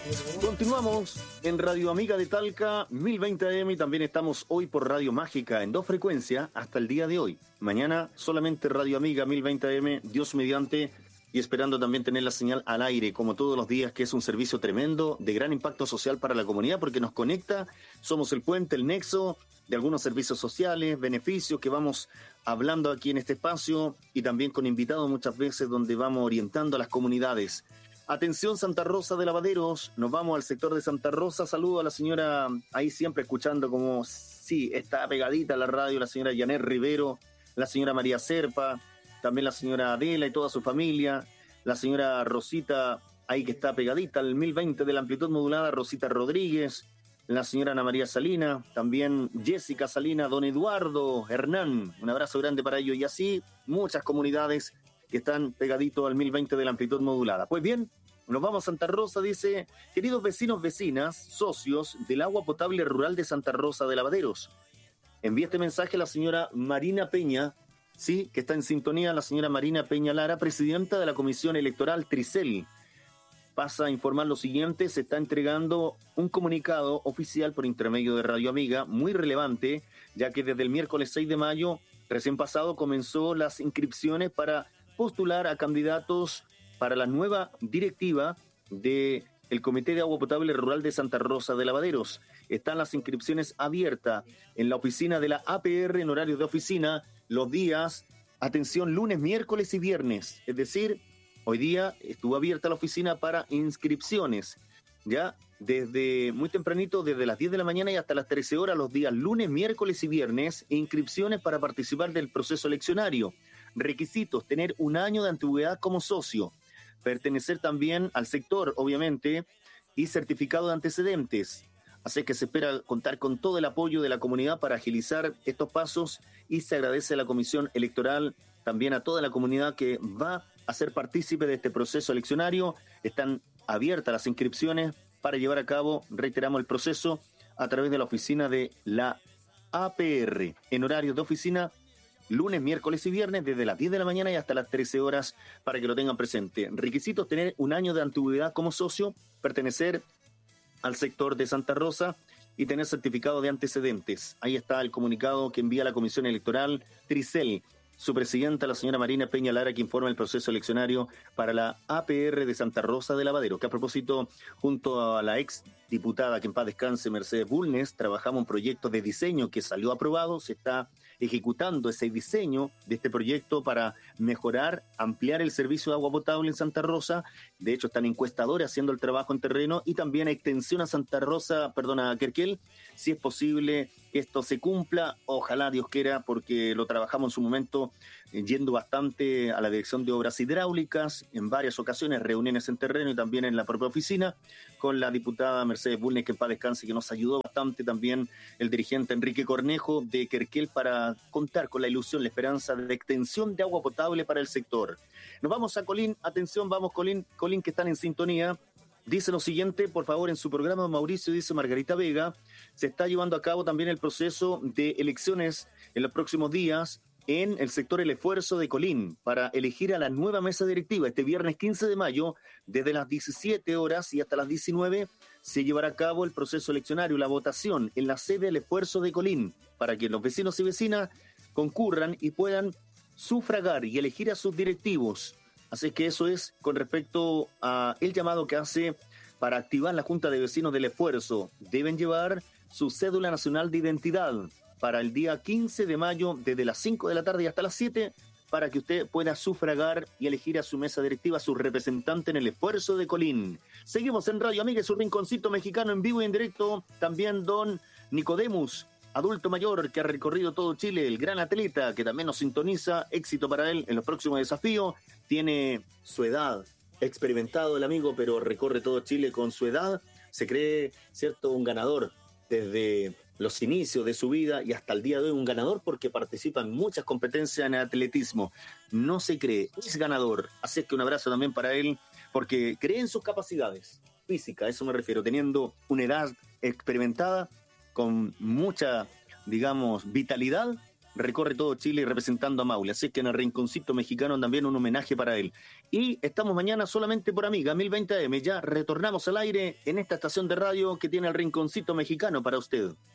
Continuamos en Radio Amiga de Talca 1020 AM y también estamos hoy por Radio Mágica en 2 frecuencias hasta el día de hoy. Mañana solamente Radio Amiga 1020 AM, Dios mediante, y esperando también tener la señal al aire como todos los días, que es un servicio tremendo de gran impacto social para la comunidad porque nos conecta, somos el puente, el nexo de algunos servicios sociales, beneficios que vamos hablando aquí en este espacio y también con invitados muchas veces donde vamos orientando a las comunidades. Atención Santa Rosa de Lavaderos, nos vamos al sector de Santa Rosa. Saludo a la señora, ahí siempre escuchando como, sí, está pegadita a la radio, la señora Janet Rivero, la señora María Serpa, también la señora Adela y toda su familia, la señora Rosita, ahí que está pegadita al 1020 de la amplitud modulada, Rosita Rodríguez, la señora Ana María Salina, también Jessica Salina, don Eduardo Hernán, un abrazo grande para ellos, y así muchas comunidades que están pegaditos al 1020 de la amplitud modulada. Pues bien, nos vamos a Santa Rosa, dice, queridos vecinos, vecinas, socios del agua potable rural de Santa Rosa de Lavaderos. Envía este mensaje a la señora Marina Peña, sí, que está en sintonía, la señora Marina Peña Lara, presidenta de la Comisión Electoral Tricel. Pasa a informar lo siguiente, se está entregando un comunicado oficial por intermedio de Radio Amiga, muy relevante, ya que desde el miércoles 6 de mayo, recién pasado, comenzó las inscripciones para postular a candidatos para la nueva directiva del Comité de Agua Potable Rural de Santa Rosa de Lavaderos. Están las inscripciones abiertas en la oficina de la APR en horario de oficina los días, atención, lunes, miércoles y viernes. Es decir, hoy día estuvo abierta la oficina para inscripciones, ya desde muy tempranito, desde las 10 de la mañana y hasta las 13 horas, los días lunes, miércoles y viernes, inscripciones para participar del proceso eleccionario. Requisitos: tener un año de antigüedad como socio, pertenecer también al sector, obviamente, y certificado de antecedentes. Así que se espera contar con todo el apoyo de la comunidad para agilizar estos pasos y se agradece a la Comisión Electoral, también a toda la comunidad que va a ser partícipe de este proceso eleccionario. Están abiertas las inscripciones para llevar a cabo, reiteramos, el proceso a través de la oficina de la APR en horarios de oficina lunes, miércoles y viernes, desde las 10 de la mañana y hasta las 13 horas, para que lo tengan presente. Requisitos: tener un año de antigüedad como socio, pertenecer al sector de Santa Rosa y tener certificado de antecedentes. Ahí está el comunicado que envía la Comisión Electoral Tricel. Su presidenta, la señora Marina Peña Lara, que informa el proceso eleccionario para la APR de Santa Rosa de Lavaderos, que a propósito, junto a la ex diputada, que en paz descanse, Mercedes Bulnes, trabajamos un proyecto de diseño que salió aprobado. Se está ejecutando ese diseño de este proyecto para mejorar, ampliar el servicio de agua potable en Santa Rosa. De hecho, están encuestadores haciendo el trabajo en terreno y también extensión a a Querquel, si es posible que esto se cumpla. Ojalá Dios quiera, porque lo trabajamos en su momento yendo bastante a la dirección de obras hidráulicas, en varias ocasiones, reuniones en terreno y también en la propia oficina, con la diputada Mercedes Bulnes, que en paz descanse, que nos ayudó bastante, también el dirigente Enrique Cornejo de Querquel, para contar con la ilusión, la esperanza de extensión de agua potable para el sector. Nos vamos a Colín, atención, vamos Colín, que están en sintonía. Dice lo siguiente, por favor, en su programa, Mauricio, dice Margarita Vega, se está llevando a cabo también el proceso de elecciones en los próximos días en el sector El Esfuerzo de Colín para elegir a la nueva mesa directiva. Este viernes 15 de mayo, desde las 17 horas y hasta las 19, se llevará a cabo el proceso eleccionario, la votación en la sede El Esfuerzo de Colín, para que los vecinos y vecinas concurran y puedan sufragar y elegir a sus directivos. Así que eso es con respecto a el llamado que hace para activar la Junta de Vecinos del Esfuerzo. Deben llevar su cédula nacional de identidad para el día 15 de mayo, desde las 5 de la tarde hasta las 7, para que usted pueda sufragar y elegir a su mesa directiva, a su representante en El Esfuerzo de Colín. Seguimos en Radio Amiga, su rinconcito mexicano en vivo y en directo. También don Nicodemus, adulto mayor que ha recorrido todo Chile, el gran atleta que también nos sintoniza. Éxito para él en los próximos desafíos. Tiene su edad, experimentado el amigo, pero recorre todo Chile con su edad. Se cree, cierto, un ganador desde los inicios de su vida y hasta el día de hoy, un ganador porque participa en muchas competencias en atletismo. No se cree, es ganador. Así que un abrazo también para él, porque cree en sus capacidades físicas, a eso me refiero, teniendo una edad experimentada, con mucha, digamos, vitalidad, recorre todo Chile representando a Maule, así que en el Rinconcito Mexicano también un homenaje para él. Y estamos mañana solamente por Amiga 1020 AM, ya retornamos al aire en esta estación de radio que tiene el Rinconcito Mexicano para usted.